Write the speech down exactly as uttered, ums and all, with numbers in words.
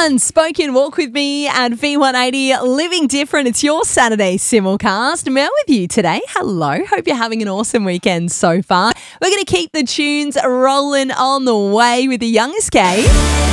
Unspoken Walk with me at V one eighty, Living Different. It's your Saturday simulcast. Mel with you today. Hello. Hope you're having an awesome weekend so far. We're going to keep the tunes rolling on the way with the Young Escape.